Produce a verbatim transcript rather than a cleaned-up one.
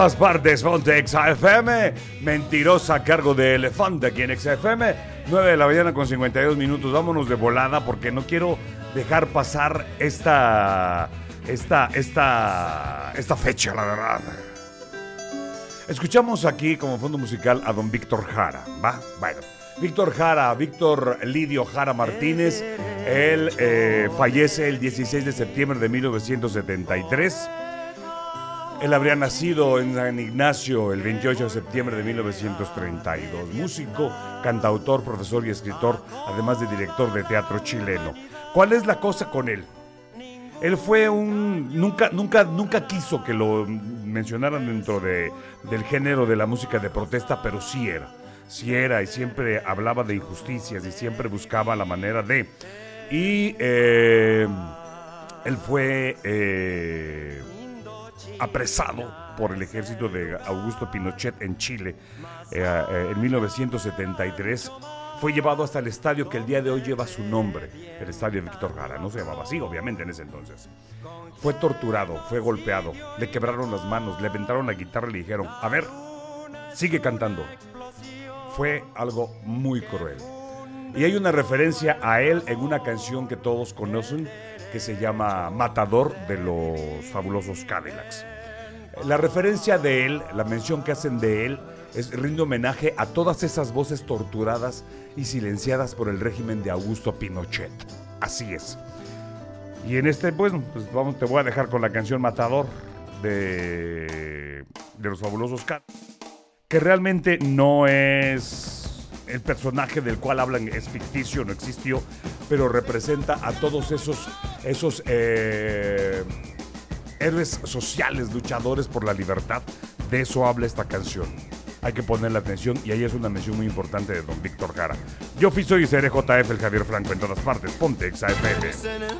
todas partes, Ponte Exa F M. Mentirosa a cargo de Elefante aquí en Exa F M. nueve de la mañana con cincuenta y dos minutos. Vámonos de volada porque no quiero dejar pasar esta, esta, esta, esta fecha, la verdad. Escuchamos aquí como fondo musical a don Víctor Jara, ¿va? Bueno, Víctor Jara, Víctor Lidio Jara Martínez. Él eh, fallece el dieciséis de septiembre de mil novecientos setenta y tres. Él habría nacido en San Ignacio el veintiocho de septiembre de mil novecientos treinta y dos. Músico, cantautor, profesor y escritor, además de director de teatro chileno. ¿Cuál es la cosa con él? Él fue un... Nunca, nunca, nunca quiso que lo mencionaran dentro de, del género de la música de protesta, pero sí era. Sí era y siempre hablaba de injusticias y siempre buscaba la manera de... Y eh, él fue... Eh, apresado por el ejército de Augusto Pinochet en Chile eh, eh, en mil novecientos setenta y tres. Fue llevado hasta el estadio que el día de hoy lleva su nombre, el estadio Víctor Jara. No se llamaba así, obviamente, en ese entonces. Fue torturado, fue golpeado, le quebraron las manos, le aventaron la guitarra y le dijeron: a ver, sigue cantando. Fue algo muy cruel. Y hay una referencia a él en una canción que todos conocen, que se llama Matador, de los Fabulosos Cadillacs. La referencia de él, la mención que hacen de él, es rinde homenaje a todas esas voces torturadas y silenciadas por el régimen de Augusto Pinochet. Así es. Y en este, pues, pues vamos, te voy a dejar con la canción Matador de, de los Fabulosos Cadillacs, que realmente no es... El personaje del cual hablan es ficticio, no existió, pero representa a todos esos, esos eh, héroes sociales, luchadores por la libertad. De eso habla esta canción. Hay que ponerle atención y ahí es una mención muy importante de don Víctor Jara. Yo fui, soy y seré J F, el Javier Franco en todas partes. Ponte Exa F M.